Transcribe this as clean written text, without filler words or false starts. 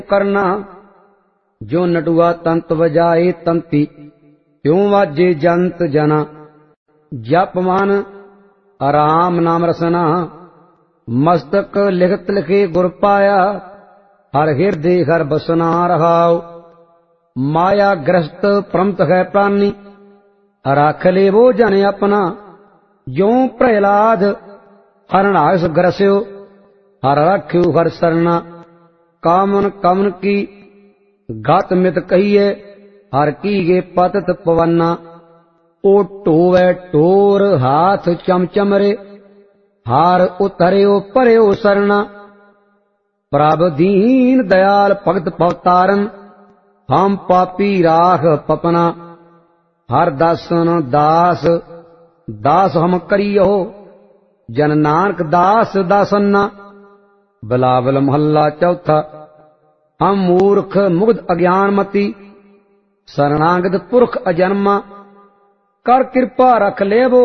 करना। जो नटुआ तंत बजाए तंती, त्यों वाजे जंत जना। जप मन आराम नाम रसना, मस्तक लिखत लिखे गुर पाया। हर हृदय हर बसना रहाओ। माया ग्रस्त प्रमत है प्राणी, राख ले वो जन अपना। ज्यों प्रहलाद हरणास ग्रस्यो, हर रख्यो हर सरना। कामन कमन की गत मित कहिए, हर की गे पतत पवन्ना। ओ टोवे टोर हाथ चमचमरे, हार उतरयो परयो सरना। प्रभ दीन दयाल भगत पवतारन, हम पापी राख पपना। हर दासन दास दास हम करियो, जन नानक दास दासन्ना। बिलावल महला चौथा। हम मूर्ख मुग्ध अज्ञानमती, शरणागत पुरख अजन्मा। कर कृपा रख लेवो